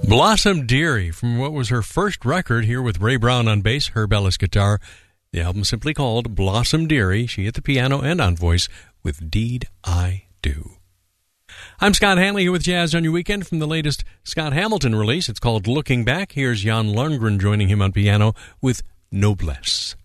Blossom Dearie from what was her first record here with Ray Brown on bass, Herb Ellis guitar. The album simply called Blossom Dearie. She at the piano and on voice with Deed I Do. I'm Scott Hanley here with Jazz on Your Weekend from the latest Scott Hamilton release. It's called Looking Back. Here's Jan Lundgren joining him on piano with Noblesse.